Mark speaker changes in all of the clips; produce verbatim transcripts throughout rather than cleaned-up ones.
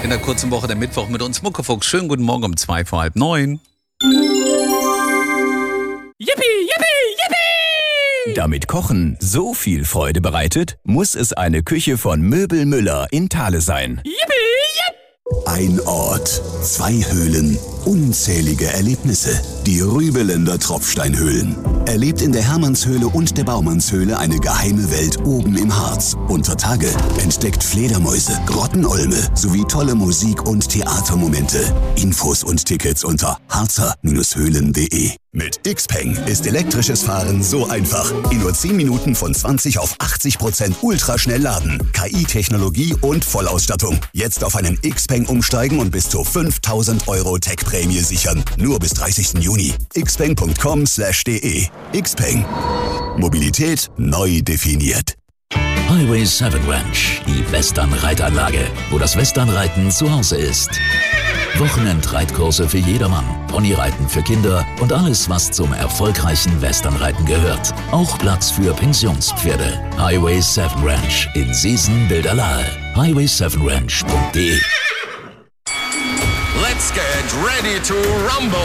Speaker 1: In der kurzen Woche der Mittwoch mit uns Muckefuchs. Schönen guten Morgen um zwei vor halb neun.
Speaker 2: Yippie, yippie, yippie!
Speaker 3: Damit Kochen so viel Freude bereitet, muss es eine Küche von Möbel Müller in Thale sein.
Speaker 2: Yippie, yipp!
Speaker 4: Ein Ort, zwei Höhlen, unzählige Erlebnisse. Die Rübeländer Tropfsteinhöhlen. Erlebt in der Hermannshöhle und der Baumannshöhle eine geheime Welt oben im Harz. Unter Tage entdeckt Fledermäuse, Grottenolme sowie tolle Musik- und Theatermomente. Infos und Tickets unter harzer Höhlen punkt de. Mit Xpeng ist elektrisches Fahren so einfach. In nur zehn Minuten von zwanzig auf achtzig Prozent ultraschnell laden. K I-Technologie und Vollausstattung. Jetzt auf einen Xpeng umsteigen und bis zu fünftausend Euro Tech-Prämie sichern. Nur bis dreißigsten Juni. xpeng punkt com slash de. Xpeng. Mobilität neu definiert.
Speaker 5: Highway sieben Ranch, die Western-Reitanlage, wo das Westernreiten zu Hause ist. Wochenendreitkurse für jedermann, Ponyreiten für Kinder und alles, was zum erfolgreichen Westernreiten gehört. Auch Platz für Pensionspferde. Highway sieben Ranch in Seesen-Bilderlahe. highway sieben ranch punkt de.
Speaker 6: Let's get ready to rumble!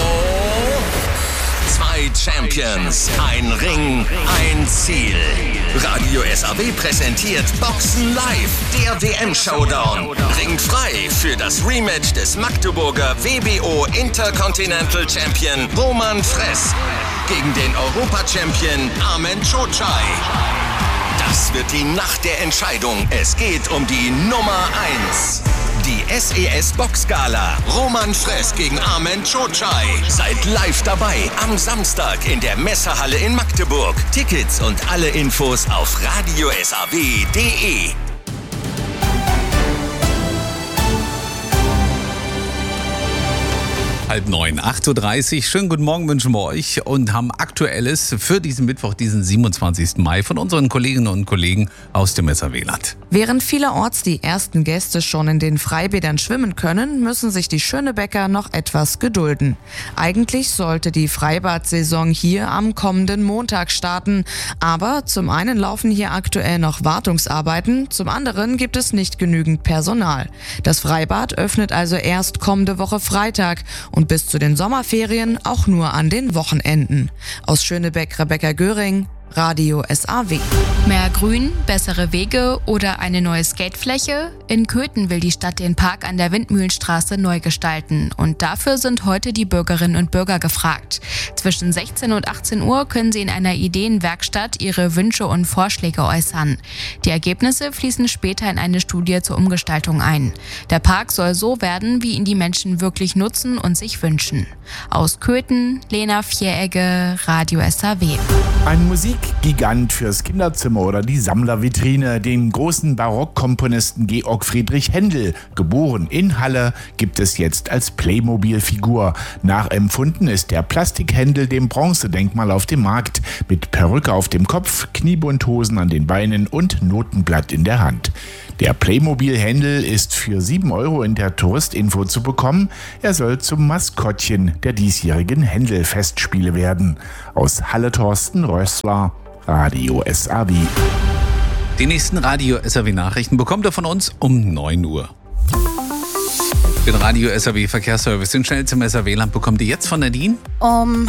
Speaker 6: Zwei Champions, ein Ring, ein Ziel. Radio S A W präsentiert Boxen Live, der W M-Showdown. Ringt frei für das Rematch des Magdeburger W B O Intercontinental Champion Roman Fress gegen den Europa-Champion Armen Cocai. Das wird die Nacht der Entscheidung. Es geht um die Nummer eins. Die S E S Boxgala. Roman Fress gegen Armen Cocai. Seid live dabei am Samstag in der Messehalle in Magdeburg. Tickets und alle Infos auf radio s a w punkt de.
Speaker 1: Halb neun, acht Uhr dreißig. Schönen guten Morgen wünschen wir euch und haben Aktuelles für diesen Mittwoch, diesen siebenundzwanzigsten Mai von unseren Kolleginnen und Kollegen aus dem S A W-Land.
Speaker 7: Während vielerorts die ersten Gäste schon in den Freibädern schwimmen können, müssen sich die Schönebecker noch etwas gedulden. Eigentlich sollte die Freibad-Saison hier am kommenden Montag starten, aber zum einen laufen hier aktuell noch Wartungsarbeiten, zum anderen gibt es nicht genügend Personal. Das Freibad öffnet also erst kommende Woche Freitag und bis zu den Sommerferien auch nur an den Wochenenden. Aus Schönebeck, Rebecca Göring, Radio S A W.
Speaker 8: Mehr Grün, bessere Wege oder eine neue Skatefläche? In Köthen will die Stadt den Park an der Windmühlenstraße neu gestalten und dafür sind heute die Bürgerinnen und Bürger gefragt. Zwischen sechzehn und achtzehn Uhr können sie in einer Ideenwerkstatt ihre Wünsche und Vorschläge äußern. Die Ergebnisse fließen später in eine Studie zur Umgestaltung ein. Der Park soll so werden, wie ihn die Menschen wirklich nutzen und sich wünschen. Aus Köthen, Lena Vieregge, Radio S A W.
Speaker 9: Ein Musikgigant fürs Kinderzimmer oder die Sammlervitrine, den großen Barockkomponisten Georg Friedrich Händel, geboren in Halle, gibt es jetzt als Playmobil-Figur. Nachempfunden ist der Plastik-Händel dem Bronzedenkmal auf dem Markt, mit Perücke auf dem Kopf, Kniebundhosen an den Beinen und Notenblatt in der Hand. Der Playmobil-Händel ist für sieben Euro in der Touristinfo zu bekommen. Er soll zum Maskottchen der diesjährigen Händel-Festspiele werden. Aus Halle Thorsten Rössler, Radio S A W.
Speaker 1: Die nächsten Radio S A W-Nachrichten bekommt ihr von uns um neun Uhr. Den Radio S A W-Verkehrsservice, den schnell zum S A W-Land, bekommt ihr jetzt von Nadine?
Speaker 10: Um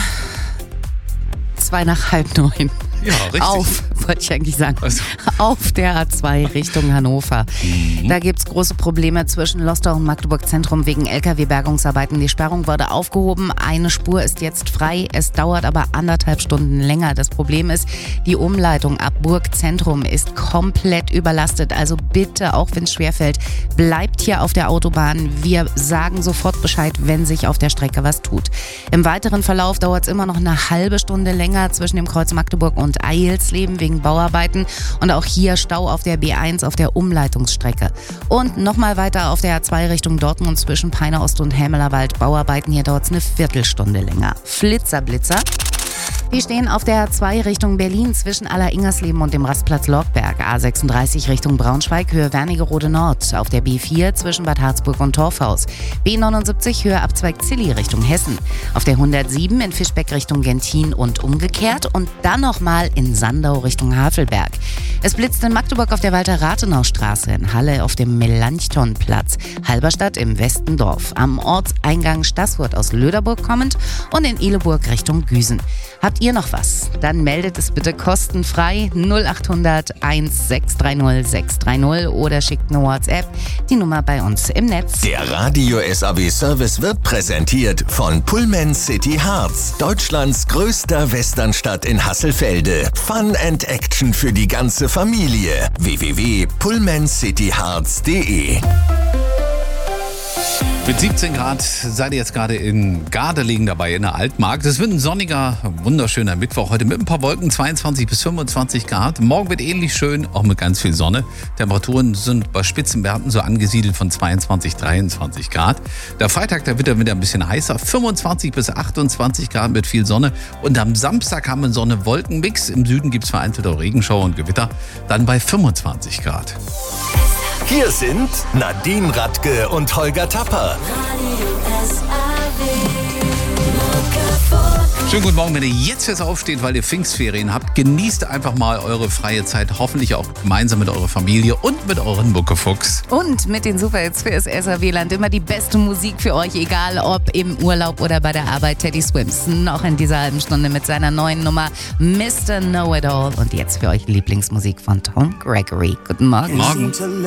Speaker 10: zwei nach halb neun.
Speaker 1: Ja, richtig.
Speaker 10: Auf, wollte ich eigentlich sagen.
Speaker 1: Also.
Speaker 10: Auf der A zwei Richtung Hannover. Mhm. Da gibt es große Probleme zwischen Lostorf und Magdeburg Zentrum wegen L K W-Bergungsarbeiten. Die Sperrung wurde aufgehoben. Eine Spur ist jetzt frei. Es dauert aber anderthalb Stunden länger. Das Problem ist, die Umleitung ab Burg Zentrum ist komplett überlastet. Also bitte, auch wenn es schwerfällt, bleibt hier auf der Autobahn. Wir sagen sofort Bescheid, wenn sich auf der Strecke was tut. Im weiteren Verlauf dauert es immer noch eine halbe Stunde länger zwischen dem Kreuz Magdeburg und Eilsleben wegen Bauarbeiten und auch hier Stau auf der B eins auf der Umleitungsstrecke. Und nochmal weiter auf der A zwei Richtung Dortmund zwischen Peine Ost und Hämelerwald Bauarbeiten. Hier dauert es eine Viertelstunde länger. Flitzer, Blitzer. Die stehen auf der A zwei Richtung Berlin zwischen Aller-Ingersleben und dem Rastplatz Lorgberg. A sechsunddreißig Richtung Braunschweig, Höhe Wernigerode Nord. Auf der B vier zwischen Bad Harzburg und Torfhaus. B neunundsiebzig, Höhe Abzweig Zilli Richtung Hessen. Auf der hundertsieben in Fischbeck Richtung Gentin und umgekehrt. Und dann nochmal in Sandau Richtung Havelberg. Es blitzt in Magdeburg auf der Walter-Rathenau-Straße, in Halle auf dem Melanchthonplatz, Halberstadt im Westendorf, am Ortseingang Stassfurt aus Löderburg kommend und in Ihleburg Richtung Güsen. Habt ihr noch was? Dann meldet es bitte kostenfrei null acht hundert eins sechs drei null sechs drei null oder schickt eine WhatsApp, die Nummer bei uns im Netz.
Speaker 6: Der Radio S A W Service wird präsentiert von Pullman City Harz, Deutschlands größter Westernstadt in Hasselfelde. Fun and Action für die ganze Familie. w w w punkt pullman city harz punkt de.
Speaker 1: Mit siebzehn Grad seid ihr jetzt gerade in Gardelegen dabei in der Altmark. Es wird ein sonniger, wunderschöner Mittwoch heute mit ein paar Wolken, zweiundzwanzig bis fünfundzwanzig Grad. Morgen wird ähnlich schön, auch mit ganz viel Sonne. Temperaturen sind bei Spitzenwerten so angesiedelt von zweiundzwanzig, dreiundzwanzig Grad. Der Freitag, da wird er wieder ein bisschen heißer, fünfundzwanzig bis achtundzwanzig Grad mit viel Sonne. Und am Samstag haben wir einen Sonne-Wolken-Mix. Im Süden gibt es vereinzelt auch Regenschauer und Gewitter, dann bei fünfundzwanzig Grad.
Speaker 6: Hier sind Nadine Radke und Holger Tapper.
Speaker 1: Schönen guten Morgen, wenn ihr jetzt erst aufsteht, weil ihr Pfingstferien habt. Genießt einfach mal eure freie Zeit, hoffentlich auch gemeinsam mit eurer Familie und mit euren Muckefuchs.
Speaker 10: Und mit den Superhits für das S A W-Land immer die beste Musik für euch, egal ob im Urlaub oder bei der Arbeit. Teddy Swims noch in dieser halben Stunde mit seiner neuen Nummer Mister Know-It-All. Und jetzt für euch Lieblingsmusik von Tom Gregory. Guten Morgen.
Speaker 1: Morgen.